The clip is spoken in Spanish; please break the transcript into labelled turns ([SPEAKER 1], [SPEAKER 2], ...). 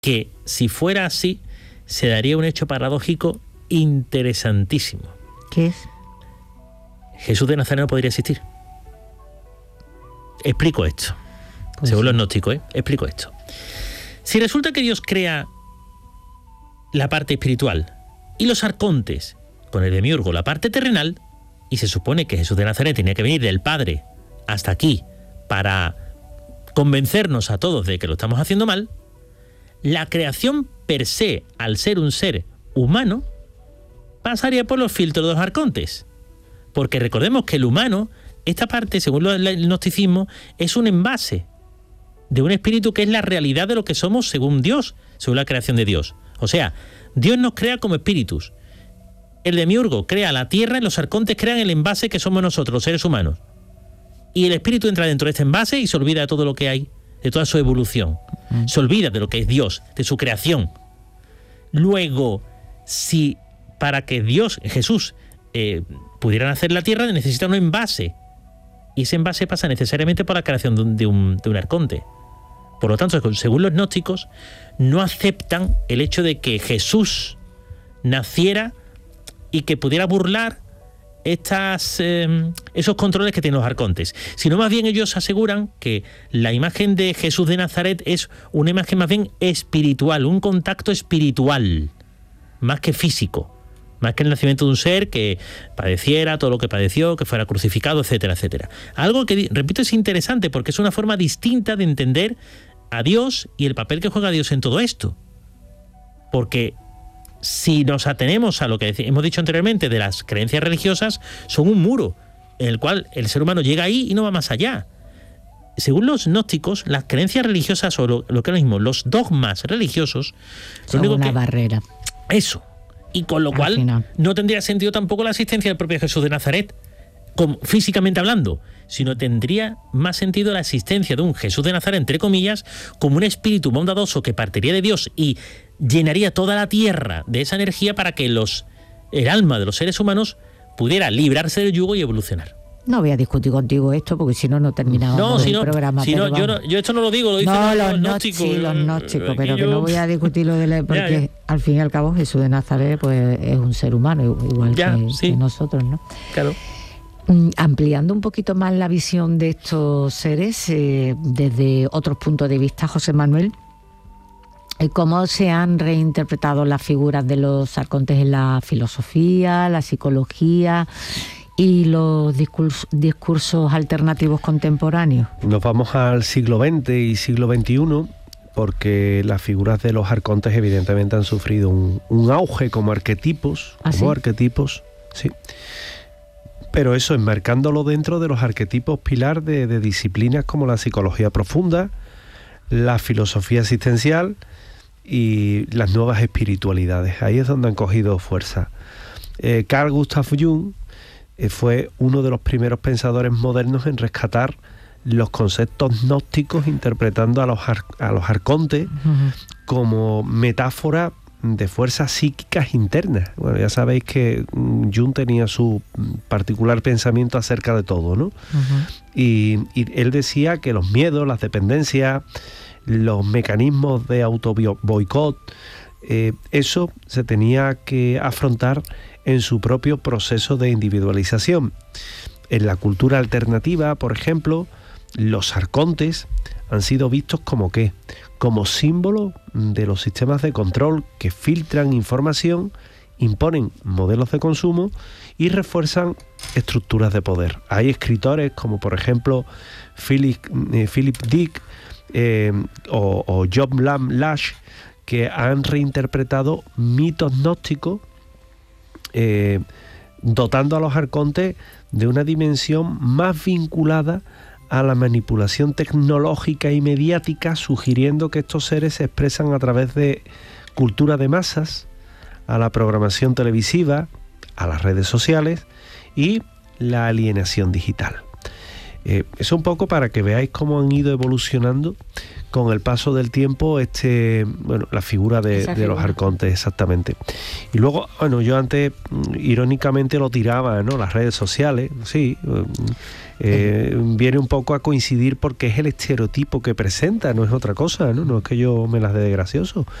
[SPEAKER 1] que si fuera así, se daría un hecho paradójico interesantísimo.
[SPEAKER 2] ¿Qué es?
[SPEAKER 1] Jesús de Nazaret no podría existir. Explico esto.
[SPEAKER 2] Pues
[SPEAKER 1] según
[SPEAKER 2] sí.
[SPEAKER 1] los gnósticos, explico esto. Si resulta que Dios crea la parte espiritual y los arcontes, con el demiurgo, la parte terrenal, y se supone que Jesús de Nazaret tenía que venir del Padre hasta aquí para convencernos a todos de que lo estamos haciendo mal, la creación per se, al ser un ser humano, pasaría por los filtros de los arcontes. Porque recordemos que el humano, esta parte, según el gnosticismo, es un envase de un espíritu que es la realidad de lo que somos según Dios, según la creación de Dios. O sea, Dios nos crea como espíritus. El demiurgo crea la tierra y los arcontes crean el envase que somos nosotros, los seres humanos. Y el espíritu entra dentro de este envase y se olvida de todo lo que hay, de toda su evolución. Se olvida de lo que es Dios, de su creación. Luego, si para que Dios, Jesús, pudieran hacer la tierra, necesita un envase. Y ese envase pasa necesariamente por la creación de un arconte. Por lo tanto, según los gnósticos, no aceptan el hecho de que Jesús naciera y que pudiera burlar esos controles que tienen los arcontes, sino más bien ellos aseguran que la imagen de Jesús de Nazaret es una imagen más bien espiritual, un contacto espiritual, más que físico, más que el nacimiento de un ser que padeciera todo lo que padeció, que fuera crucificado, etcétera, etcétera. Algo que, repito, es interesante porque es una forma distinta de entender a Dios y el papel que juega Dios en todo esto. Porque si nos atenemos a lo que hemos dicho anteriormente de las creencias religiosas, son un muro en el cual el ser humano llega ahí y no va más allá. Según los gnósticos, las creencias religiosas o lo que es lo mismo, los dogmas religiosos,
[SPEAKER 2] son una barrera.
[SPEAKER 1] Eso. Y con lo cual
[SPEAKER 2] final
[SPEAKER 1] no tendría sentido tampoco la existencia del propio Jesús de Nazaret, físicamente hablando, sino tendría más sentido la existencia de un Jesús de Nazaret, entre comillas, como un espíritu bondadoso que partiría de Dios y llenaría toda la tierra de esa energía para que el alma de los seres humanos pudiera librarse del yugo y evolucionar.
[SPEAKER 2] No voy a discutir contigo esto porque si no terminábamos el programa.
[SPEAKER 1] Yo esto no lo digo, lo dicen los gnósticos.
[SPEAKER 2] Sí, los gnósticos, pero que no voy a discutir lo de la... Porque al fin y al cabo Jesús de Nazaret pues es un ser humano, igual que nosotros, ¿no?
[SPEAKER 1] Claro.
[SPEAKER 2] Ampliando un poquito más la visión de estos seres desde otros puntos de vista, José Manuel, ¿cómo se han reinterpretado las figuras de los arcontes en la filosofía, la psicología y los discursos alternativos contemporáneos?
[SPEAKER 3] Nos vamos al siglo XX y siglo XXI, porque las figuras de los arcontes evidentemente han sufrido un auge como arquetipos.
[SPEAKER 2] ¿Ah, sí?
[SPEAKER 3] Arquetipos, sí. Pero eso, enmarcándolo dentro de los arquetipos pilar de disciplinas como la psicología profunda, la filosofía existencial y las nuevas espiritualidades. Ahí es donde han cogido fuerza. Carl Gustav Jung fue uno de los primeros pensadores modernos en rescatar los conceptos gnósticos, interpretando a los arcontes como metáfora de fuerzas psíquicas internas. Bueno, ya sabéis que Jung tenía su particular pensamiento acerca de todo, ¿no? Y él decía que los miedos, las dependencias, los mecanismos de auto-boicot, eso se tenía que afrontar en su propio proceso de individualización. En la cultura alternativa, por ejemplo, los arcontes han sido vistos como ¿qué? Como símbolo de los sistemas de control que filtran información, imponen modelos de consumo y refuerzan estructuras de poder. Hay escritores como por ejemplo Philip Dick o John Lash que han reinterpretado mitos gnósticos dotando a los arcontes de una dimensión más vinculada a la manipulación tecnológica y mediática, sugiriendo que estos seres se expresan a través de cultura de masas, a la programación televisiva, a las redes sociales y la alienación digital. Eso un poco para que veáis cómo han ido evolucionando con el paso del tiempo la figura de los arcontes, exactamente. Y luego, yo antes irónicamente lo tiraba, ¿no? Las redes sociales, sí, viene un poco a coincidir porque es el estereotipo que presenta, no es otra cosa, ¿no? No es que yo me las dé de gracioso,